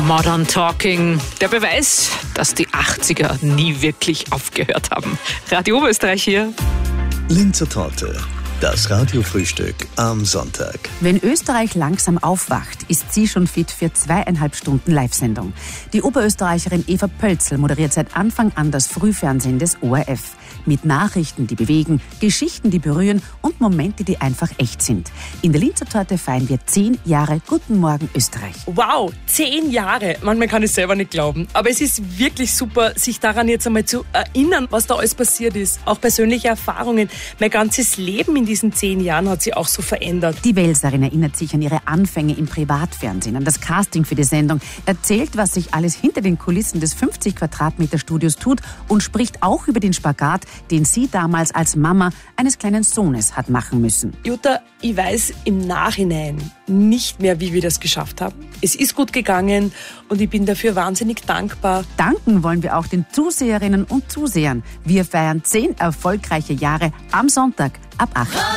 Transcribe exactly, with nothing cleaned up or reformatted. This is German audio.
Modern Talking. Der Beweis, dass die achtziger nie wirklich aufgehört haben. Radio Oberösterreich hier. Linzer Torte. Das Radiofrühstück am Sonntag. Wenn Österreich langsam aufwacht, ist sie schon fit für zweieinhalb Stunden Live-Sendung. Die Oberösterreicherin Eva Pölzl moderiert seit Anfang an das Frühfernsehen des O R F. Mit Nachrichten, die bewegen, Geschichten, die berühren und Momente, die einfach echt sind. In der Linzer Torte feiern wir zehn Jahre Guten Morgen Österreich. Wow, zehn Jahre. Manchmal kann ich es selber nicht glauben. Aber es ist wirklich super, sich daran jetzt einmal zu erinnern, was da alles passiert ist. Auch persönliche Erfahrungen. Mein ganzes Leben in diesen zehn Jahren hat sich auch so verändert. Die Welserin erinnert sich an ihre Anfänge im Privatfernsehen, an das Casting für die Sendung, erzählt, was sich alles hinter den Kulissen des fünfzig Quadratmeter Studios tut und spricht auch über den Spagat, den sie damals als Mama eines kleinen Sohnes hat machen müssen. Jutta, ich weiß im Nachhinein nicht mehr, wie wir das geschafft haben. Es ist gut gegangen und ich bin dafür wahnsinnig dankbar. Danken wollen wir auch den Zuseherinnen und Zusehern. Wir feiern zehn erfolgreiche Jahre am Sonntag ab acht.